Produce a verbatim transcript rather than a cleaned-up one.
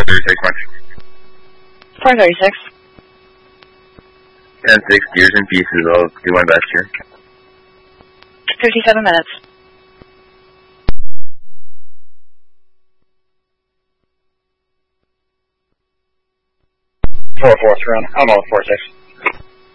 thirty-six, Mark. four thirty-six. ten six, gears and pieces, I'll do my best here. fifty-seven minutes. four four, three on, I'm on four six.